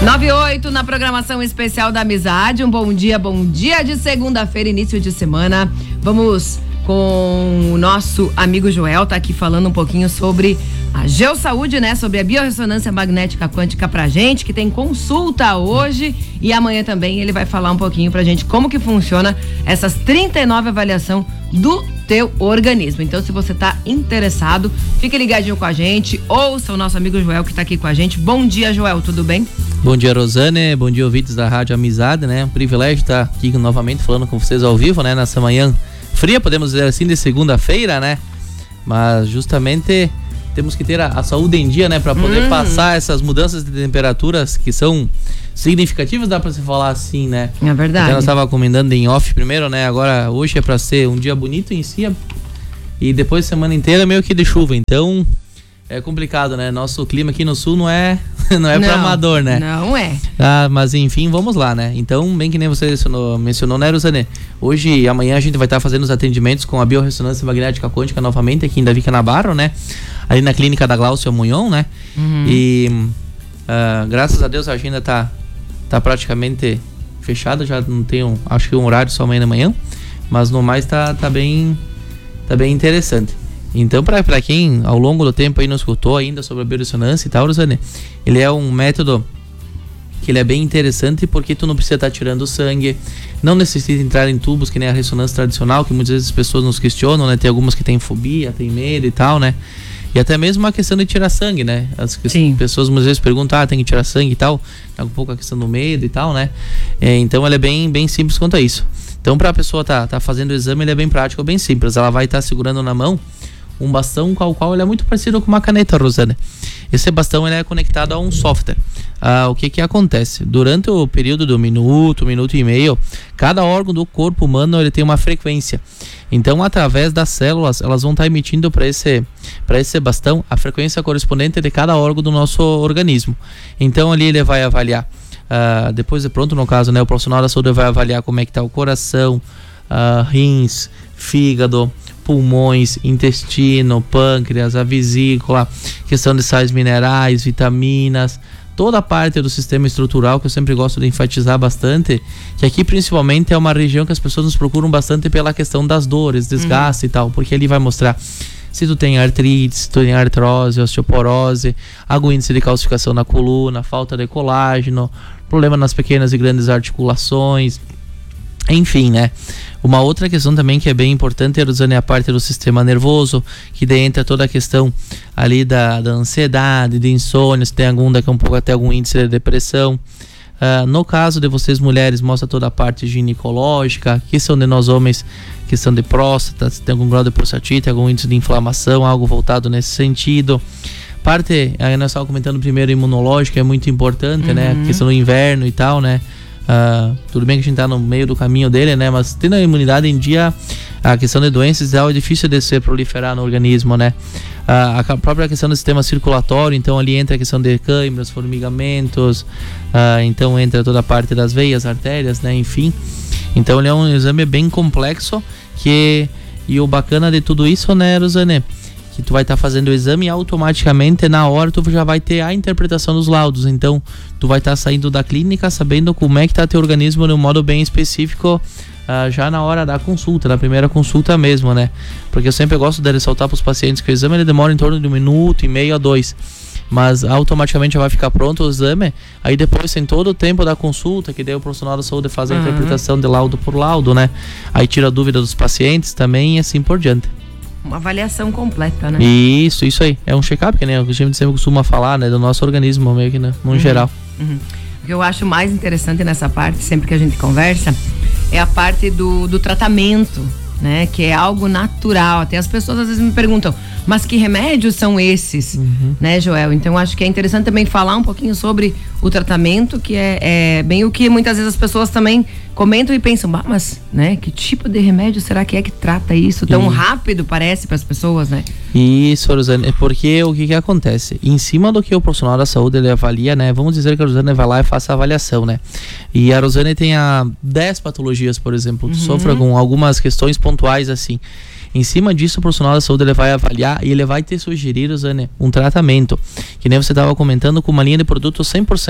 9:08 na programação especial da Amizade. Um bom dia de segunda-feira, início de semana. Vamos com o nosso amigo Joel, tá aqui falando um pouquinho sobre a Geosaúde, né? Sobre a biorressonância magnética quântica pra gente, que tem consulta hoje e amanhã também ele vai falar um pouquinho pra gente como que funciona essas 39 avaliação do teu organismo. Então, se você tá interessado, fique ligadinho com a gente, ouça o nosso amigo Joel que tá aqui com a gente. Bom dia, Joel, tudo bem? Bom dia, Rosane, bom dia, ouvintes da Rádio Amizade, né? Um privilégio estar aqui novamente falando com vocês ao vivo, né? Nessa manhã fria, podemos dizer assim, de segunda-feira, né? Mas justamente temos que ter a saúde em dia, né? Para poder passar essas mudanças de temperaturas que são significativas, dá para se falar assim, né? É verdade. Até nós estava combinando em off primeiro, né? Agora, hoje é para ser um dia bonito em si e depois semana inteira meio que de chuva, então é complicado, né? Nosso clima aqui no sul não é para amador, né? Não é. Ah, mas enfim, vamos lá, né? Então, bem que nem você mencionou, né, Rosane? Hoje e amanhã a gente vai estar fazendo os atendimentos com a biorressonância magnética quântica novamente aqui em Davi Canavaro, né? Ali na clínica da Glaucia Munhon, né? E graças a Deus a agenda tá praticamente fechada, já não tenho, acho que um horário só amanhã de manhã, mas no mais tá bem interessante. Então, para quem ao longo do tempo aí não escutou ainda sobre a biorressonância e tal, Rosane, ele é um método que ele é bem interessante porque tu não precisa estar tirando sangue, não necessita entrar em tubos que nem a ressonância tradicional, que muitas vezes as pessoas nos questionam, né? Tem algumas que têm fobia, tem medo e tal, né? E até mesmo a questão de tirar sangue, né? As pessoas muitas vezes perguntam, tem que tirar sangue e tal, é um pouco a questão do medo e tal, né? Então ela é bem simples quanto a isso. Então, para a pessoa tá fazendo o exame, ele é bem prático, bem simples. Ela vai estar segurando na mão um bastão com o qual ele é muito parecido com uma caneta, Rosane. Esse bastão ele é conectado a um software. O que acontece? Durante o período do minuto e meio, cada órgão do corpo humano ele tem uma frequência. Então, através das células, elas vão estar emitindo para esse bastão a frequência correspondente de cada órgão do nosso organismo. Então, ali ele vai avaliar, depois de pronto, no caso, né, o profissional da saúde vai avaliar como é que está o coração, rins, fígado, pulmões, intestino, pâncreas, a vesícula, questão de sais minerais, vitaminas, toda a parte do sistema estrutural que eu sempre gosto de enfatizar bastante, que aqui principalmente é uma região que as pessoas nos procuram bastante pela questão das dores, desgaste e tal, porque ali vai mostrar se tu tem artrite, se tu tem artrose, osteoporose, algum índice de calcificação na coluna, falta de colágeno, problema nas pequenas e grandes articulações, enfim, né? Uma outra questão também que é bem importante, Rosane, é a parte do sistema nervoso, que daí entra toda a questão ali da ansiedade, de insônia, se tem daqui a um pouco até algum índice de depressão. No caso de vocês mulheres, mostra toda a parte ginecológica, questão de nós homens, questão de próstata, se tem algum grau de prostatite, algum índice de inflamação, algo voltado nesse sentido. Parte, aí nós estávamos comentando primeiro, imunológica, é muito importante, né? A questão do inverno e tal, né? Tudo bem que a gente tá no meio do caminho dele, né? Mas tendo a imunidade em dia, a questão de doenças é difícil de se proliferar no organismo, né? A própria questão do sistema circulatório, então ali entra a questão de câimbras, formigamentos, então entra toda a parte das veias, artérias, né? Enfim, então ele é um exame bem complexo e o bacana de tudo isso, né, Rosane, que tu vai estar fazendo o exame e automaticamente na hora tu já vai ter a interpretação dos laudos. Então tu vai estar saindo da clínica sabendo como é que tá teu organismo de um modo bem específico, já na hora da consulta, na primeira consulta mesmo, né? Porque eu sempre gosto de ressaltar para os pacientes que o exame ele demora em torno de 1 minuto e meio a 2, mas automaticamente já vai ficar pronto o exame. Aí depois tem todo o tempo da consulta, que daí o profissional da saúde faz a interpretação de laudo por laudo, né? Aí tira a dúvida dos pacientes também e assim por diante. Uma avaliação completa, né? Isso aí. É um check-up, que nem a gente sempre costuma falar, né? Do nosso organismo, meio que no geral. O que eu acho mais interessante nessa parte, sempre que a gente conversa, é a parte do tratamento, né? Que é algo natural. Até as pessoas às vezes me perguntam, mas que remédios são esses? Né, Joel? Então acho que é interessante também falar um pouquinho sobre o tratamento, que é bem o que muitas vezes as pessoas também comentam e pensam, mas, né, que tipo de remédio será que trata isso tão rápido, parece, para as pessoas, né? Isso, Rosane, porque o que acontece? Em cima do que o profissional da saúde ele avalia, né? Vamos dizer que a Rosane vai lá e faça a avaliação, né? E a Rosane tem 10 patologias, por exemplo, sofre com algumas questões pontuais assim. Em cima disso, o profissional da saúde ele vai avaliar e ele vai te sugerir, Rosane, um tratamento. Que nem você estava comentando, com uma linha de produtos 100%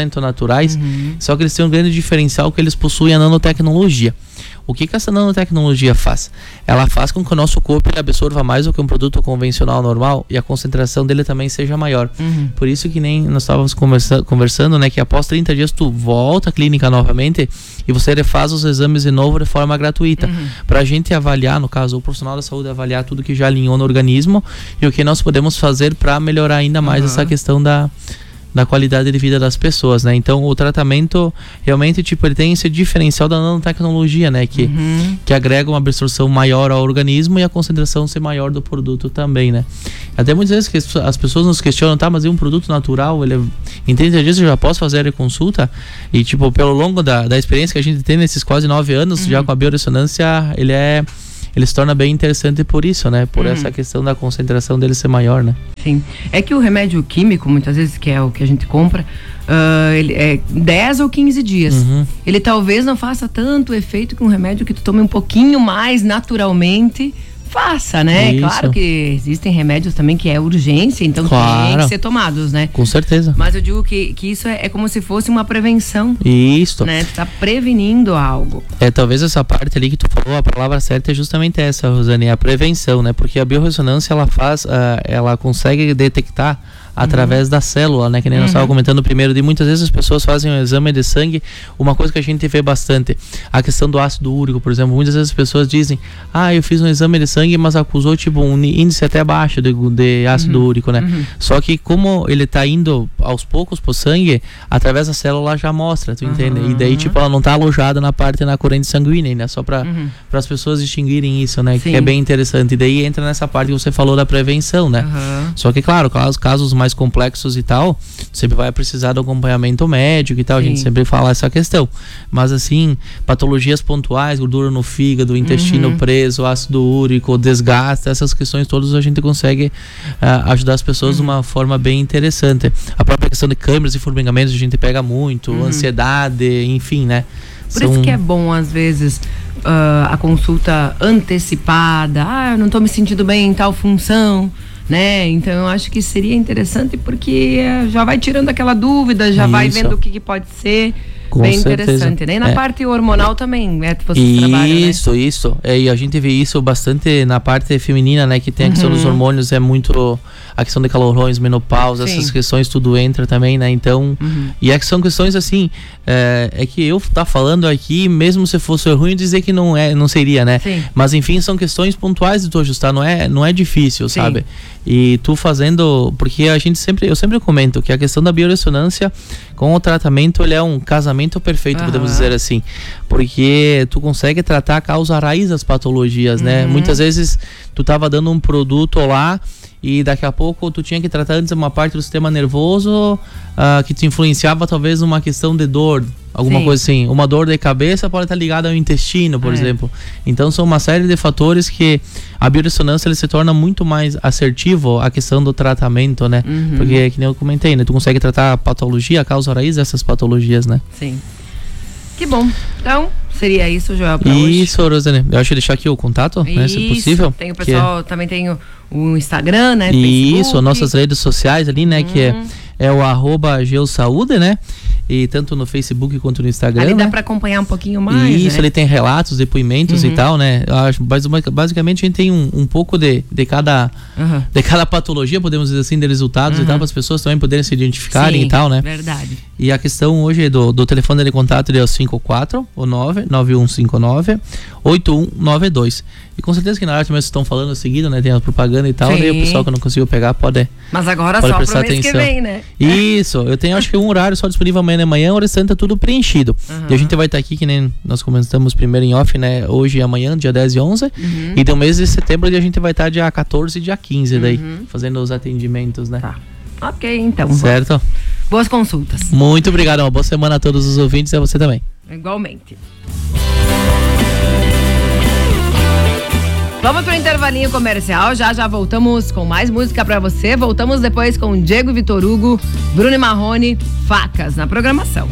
100% naturais, só que eles têm um grande diferencial que eles possuem a nanotecnologia. O que essa nanotecnologia faz? Ela faz com que o nosso corpo ele absorva mais do que um produto convencional normal e a concentração dele também seja maior. Por isso que nem nós estávamos conversando, né, que após 30 dias tu volta à clínica novamente e você refaz os exames de novo de forma gratuita. Para a gente avaliar, no caso, o profissional da saúde avaliar tudo que já alinhou no organismo e o que nós podemos fazer para melhorar ainda mais essa questão da qualidade de vida das pessoas, né? Então, o tratamento, realmente, tipo, ele tem esse diferencial da nanotecnologia, né? Que agrega uma absorção maior ao organismo e a concentração ser maior do produto também, né? Até muitas vezes que as pessoas nos questionam, tá, mas é um produto natural, ele em 30 dias eu já posso fazer a consulta? E, tipo, pelo longo da experiência que a gente tem nesses quase 9 anos, já com a bioressonância, ele se torna bem interessante por isso, né? Por essa questão da concentração dele ser maior, né? Sim. É que o remédio químico, muitas vezes, que é o que a gente compra, ele é 10 ou 15 dias. Ele talvez não faça tanto efeito que um remédio que tu tome um pouquinho mais naturalmente faça, né? Isso. Claro que existem remédios também que é urgência, então tem que ser tomados, né? Com certeza. Mas eu digo que isso é como se fosse uma prevenção. Isso. Né? Tu tá prevenindo algo. Talvez essa parte ali que tu falou, a palavra certa é justamente essa, Rosane, a prevenção, né? Porque a biorressonância, ela consegue detectar através da célula, né? Que nem nós estávamos comentando primeiro, de muitas vezes as pessoas fazem um exame de sangue, uma coisa que a gente vê bastante, a questão do ácido úrico, por exemplo. Muitas vezes as pessoas dizem, eu fiz um exame de sangue, mas acusou tipo um índice até baixo de ácido úrico, né? Só que como ele tá indo aos poucos pro sangue, através da célula já mostra, tu entende? E daí tipo ela não tá alojada na corrente sanguínea, né? Só para as pessoas distinguirem isso, né? Sim. Que é bem interessante. E daí entra nessa parte que você falou da prevenção, né? Só que claro, casos mais complexos e tal, sempre vai precisar do acompanhamento médico e tal. Sim. A gente sempre fala essa questão, mas assim, patologias pontuais, gordura no fígado, intestino preso, ácido úrico, desgaste, essas questões todas a gente consegue ajudar as pessoas de uma forma bem interessante. A própria questão de câimbras e formigamentos a gente pega muito, ansiedade, enfim, né? Por isso que é bom às vezes a consulta antecipada. Eu não tô me sentindo bem em tal função, né? Então eu acho que seria interessante porque já vai tirando aquela dúvida, já vai vendo o que pode ser. Com bem certeza. Interessante, né? E na parte hormonal também, né? Vocês trabalham, né? Isso. E a gente vê isso bastante na parte feminina, né? Que tem a questão dos hormônios, é muito a questão de calorões, menopausa, essas questões tudo entra também, né? Então, e é que são questões assim, é que eu tá falando aqui, mesmo se fosse ruim, dizer que não seria, né? Sim. Mas enfim, são questões pontuais de tu ajustar, não é difícil, sabe? E tu fazendo, porque eu sempre comento que a questão da bioressonância com o tratamento, ele é um casamento perfeito, podemos dizer assim, porque tu consegue tratar a causa raiz das patologias, né? Muitas vezes tu tava dando um produto lá e daqui a pouco tu tinha que tratar antes uma parte do sistema nervoso que te influenciava talvez numa questão de dor, alguma coisa assim. Uma dor de cabeça pode estar ligada ao intestino, por exemplo. Então são uma série de fatores que a bioressonância ele se torna muito mais assertivo a questão do tratamento, né? Porque, que nem eu comentei, né? Tu consegue tratar a patologia, a causa raiz dessas patologias, né? Sim. Que bom. Então, seria isso, Joel, pra hoje. Isso, Rosane. Eu acho que deixar aqui o contato, né? Se possível. Tem o pessoal, também tem o Instagram, né? Isso, Facebook. Nossas redes sociais ali, né? Que é o @geosaude, né? E tanto no Facebook quanto no Instagram. Ali dá para acompanhar um pouquinho mais. Isso, ele tem relatos, depoimentos e tal, né? Basicamente a gente tem um pouco de cada patologia, podemos dizer assim, de resultados e tal, para as pessoas também poderem se identificarem e tal, né? Verdade. E a questão hoje do telefone de contato é o 54 ou 99159 8192. E com certeza que na arte mesmo estão falando seguido, né? Tem a propaganda e tal, e o pessoal que não conseguiu pegar pode. Mas agora pode só prestar pro mês atenção. Que vem, né? Isso, eu tenho acho que um horário só disponível amanhã de manhã, o restante tá tudo preenchido. E a gente vai estar aqui, que nem nós começamos primeiro em off, né? Hoje e amanhã, dia 10 e 11. E do mês de setembro a gente vai estar dia 14 e dia 15 daí, fazendo os atendimentos, né? Tá. Ok, então. Certo? Boas consultas. Muito obrigado, uma boa semana a todos os ouvintes e a você também. Igualmente. Vamos pro intervalinho comercial, já voltamos com mais música pra você. Voltamos depois com Diego Vitor Hugo, Bruno e Marrone, Facas na programação.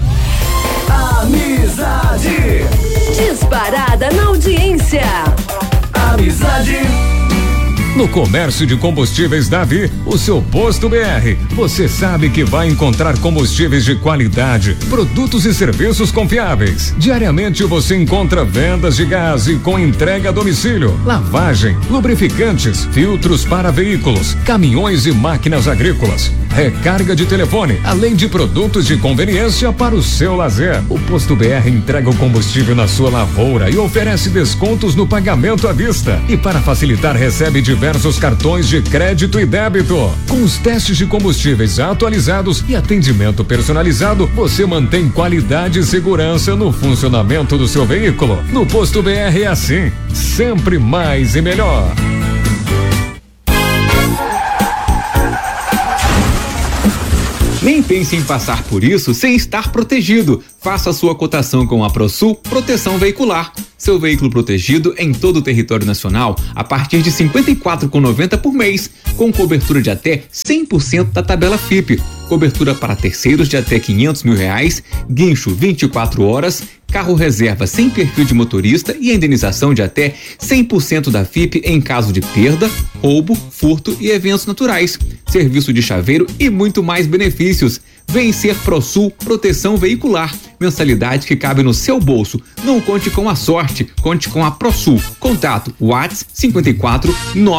Amizade. Disparada na audiência. Amizade. No comércio de combustíveis Davi, o seu posto BR, você sabe que vai encontrar combustíveis de qualidade, produtos e serviços confiáveis. Diariamente você encontra vendas de gás e com entrega a domicílio, lavagem, lubrificantes, filtros para veículos, caminhões e máquinas agrícolas, recarga de telefone, além de produtos de conveniência para o seu lazer. O posto BR entrega o combustível na sua lavoura e oferece descontos no pagamento à vista. E para facilitar, recebe diversos cartões de crédito e débito. Com os testes de combustíveis atualizados e atendimento personalizado, você mantém qualidade e segurança no funcionamento do seu veículo. No posto BR é assim, sempre mais e melhor. Nem pense em passar por isso sem estar protegido. Faça a sua cotação com a ProSul Proteção Veicular. Seu veículo protegido em todo o território nacional a partir de R$ 54,90 por mês, com cobertura de até 100% da tabela FIPE. Cobertura para terceiros de até R$500 mil, guincho 24 horas, carro reserva sem perfil de motorista e indenização de até 100% da FIPE em caso de perda, roubo, furto e eventos naturais. Serviço de chaveiro e muito mais benefícios. Vem ser ProSul Proteção Veicular. Mensalidade que cabe no seu bolso. Não conte com a sorte, conte com a ProSul. Contato WhatsApp 54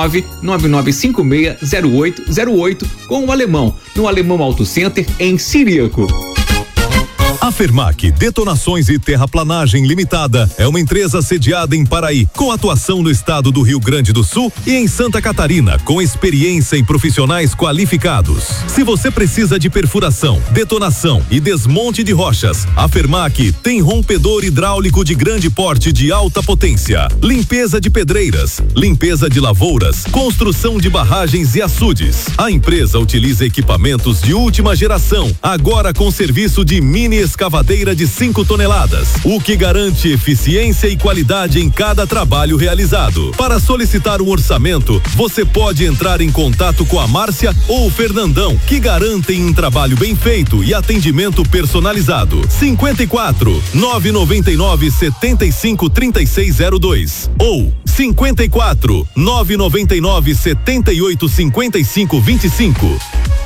99956 0808 com o Alemão, no Alemão Auto Center em Siriaco. A Fermac Detonações e Terraplanagem Limitada é uma empresa sediada em Paraí, com atuação no estado do Rio Grande do Sul e em Santa Catarina, com experiência e profissionais qualificados. Se você precisa de perfuração, detonação e desmonte de rochas, a Fermac tem rompedor hidráulico de grande porte de alta potência, limpeza de pedreiras, limpeza de lavouras, construção de barragens e açudes. A empresa utiliza equipamentos de última geração, agora com serviço de mini escavadeira de 5 toneladas, o que garante eficiência e qualidade em cada trabalho realizado. Para solicitar um orçamento, você pode entrar em contato com a Márcia ou o Fernandão, que garantem um trabalho bem feito e atendimento personalizado. 54 999 75 3602 ou 54 999 78 55 25.